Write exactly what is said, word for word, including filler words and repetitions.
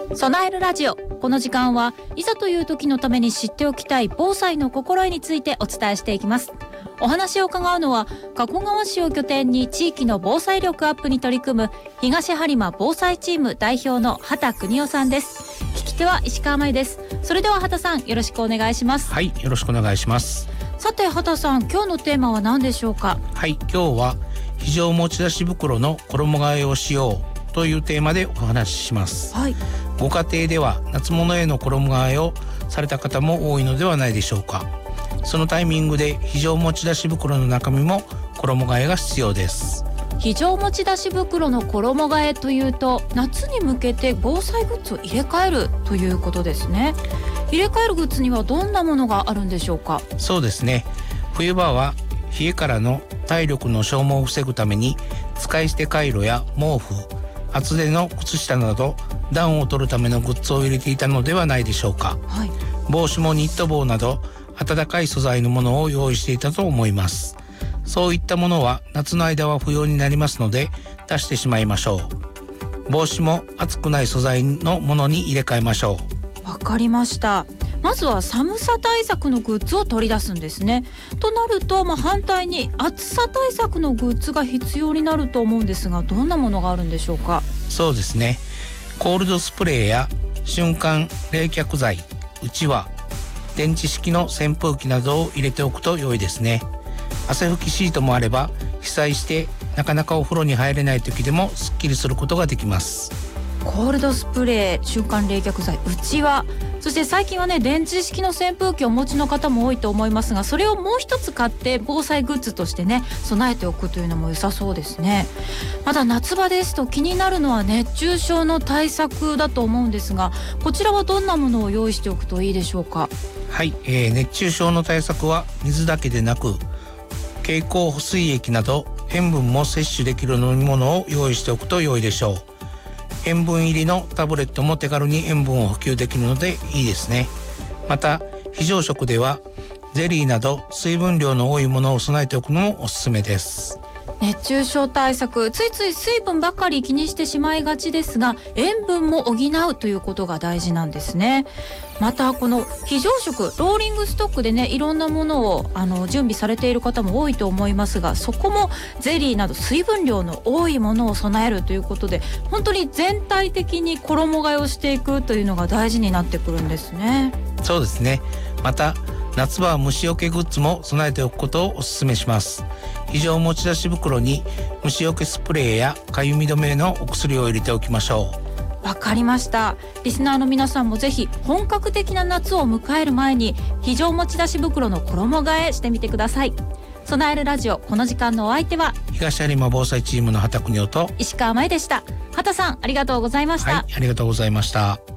備えるラジオ。この時間はいざという時のために知っておきたい防災の心得についてお伝えしていきます。お話を伺うのは加古川市を拠点に地域の防災力アップに取り組む東播磨防災チーム代表の畑邦夫さんです。聞き手は石川真由です。それでは畑さん、よろしくお願いします。 はい、よろしくお願いします。 さて畑さん、今日のテーマは何でしょうか？ はい、今日は非常持ち出し袋の衣替えをしようというテーマでお話しします。 はい、 ご家庭では夏物への衣替えをされた方も多いのではないでしょうか。そのタイミングで非常持ち出し袋の中身も衣替えが必要です。 非常持ち出し袋の衣替えというと、夏に向けて防災グッズを入れ替えるということですね。入れ替えるグッズにはどんなものがあるんでしょうか？ そうですね、冬場は冷えからの体力の消耗を防ぐために使い捨てカイロや毛布、厚手の靴下など暖を取るためのグッズを入れていたのではないでしょうか。 はい、 帽子もニット帽など暖かい素材のものを用意していたと思います。そういったものは夏の間は不要になりますので出してしまいましょう。帽子も暑くない素材のものに入れ替えましょう。わかりました。まずは寒さ対策のグッズを取り出すんですね。となると、まあ、反対に暑さ対策のグッズが必要になると思うんですが、どんなものがあるんでしょうか？ そうですね、コールドスプレーや瞬間冷却剤、うちわ、電池式の扇風機などを入れておくと良いですね。汗拭きシートもあれば被災してなかなかお風呂に入れない時でもすっきりすることができます。 コールドスプレー、瞬間冷却剤、うちわ、そして最近はね、電池式の扇風機をお持ちの方も多いと思いますが、それをもう一つ買って防災グッズとしてね、備えておくというのも良さそうですね。まだ夏場ですと気になるのは熱中症の対策だと思うんですが、こちらはどんなものを用意しておくといいでしょうか？ はい、えー、熱中症の対策は水だけでなく経口補水液など塩分も摂取できる飲み物を用意しておくと良いでしょう。塩分入りのタブレットも手軽に塩分を補給できるのでいいですね。また非常食ではゼリーなど水分量の多いものを備えておくのもおすすめです。 熱中症対策、ついつい水分ばかり気にしてしまいがちですが、塩分も補うということが大事なんですね。またこの非常食、ローリングストックでね、いろんなものをあの準備されている方も多いと思いますが、そこもゼリーなど水分量の多いものを備えるということで、本当に全体的に衣替えをしていくというのが大事になってくるんですね。 そうですね。また夏場は虫除けグッズも備えておくことをお勧めします。非常持ち出し袋に虫除けスプレーやかゆみ止めのお薬を入れておきましょう。わかりました。リスナーの皆さんもぜひ本格的な夏を迎える前に非常持ち出し袋の衣替えしてみてください。備えるラジオ、この時間のお相手は東播磨防災チームの畑邦夫と石川真由でした。畑さん、ありがとうございました。 はい、ありがとうございました。